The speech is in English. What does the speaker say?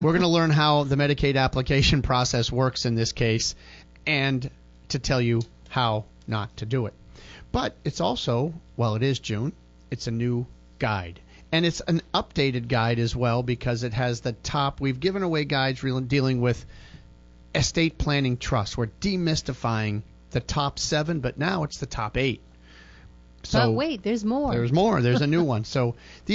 We're going to learn how the Medicaid application process works in this case and to tell you how not to do it. But it's also, well, it is June, it's a new guide. And it's an updated guide as well because it has the top. We've given away guides dealing with estate planning trusts. We're demystifying the top 7, but now it's the top 8. So but wait, there's more. There's more. There's a new one. So these